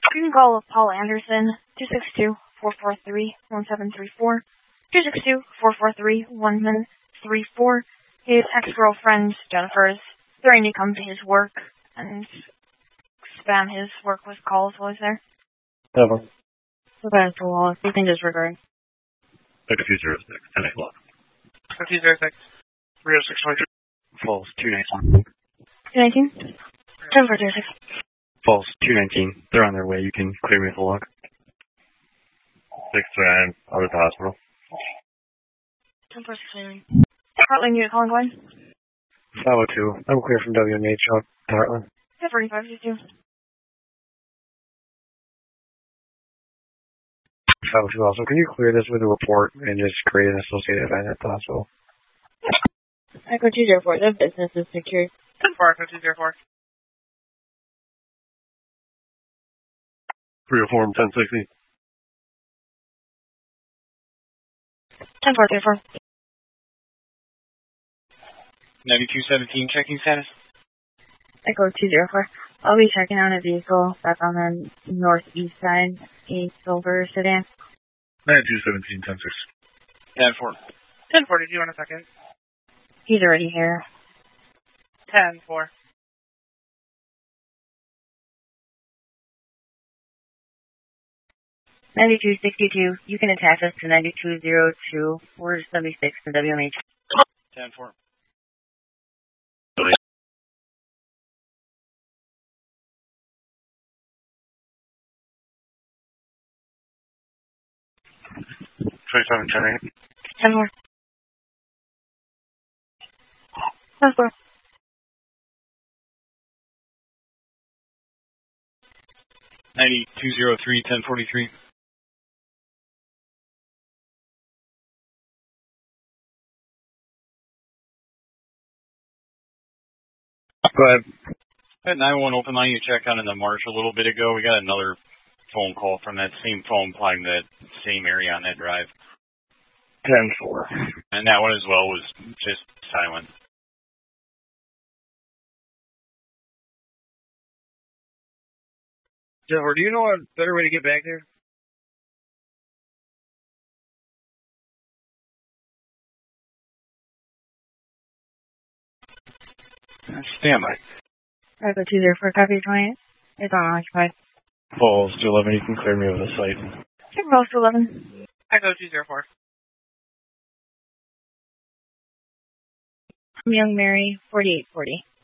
You can call Paul Anderson, 262-443-1734, 262-443-1734. His ex-girlfriend, Jennifer's, threatening to come to his work and spam his work with calls while he's there. Never. Okay, so Wallace, you can disregard. 5206, 10 o'clock. 5206, 30623. False, 219. 219? 10406. False, 219. They're on their way. You can clear me with a log. 639, out at the hospital. 10469. Heartland unit calling Glenn. 502. I'm clear from WMH out to Heartland. 4552. 502 also. Can you clear this with a report and just create an associated event at the hospital? Echo 204. The business is secured. 10-4, Echo 204. 304, 1060. 10434. 9217, checking status. Echo 204. I'll be checking on a vehicle that's on the northeast side, a silver sedan. 9217, 1060. 10-4. 10-4, did you want a second? He's already here. 10-4. 9262. You can attach us to 9202 or 76 to WMH. 10-4. Twenty-seven, 10 10 more. 10 more. 9203, 1043. Go ahead. At 911 open line, you checked on in the marsh a little bit ago. We got another phone call from that same phone applying that same area on that drive. 10-4. And that one as well was just silent. Jennifer, do you know a better way to get back there? Stand by. Echo 204. Copy 20. It's unoccupied. Falls, 211, you can clear me with a site. Falls 211. Echo 204. Young Mary, 4840.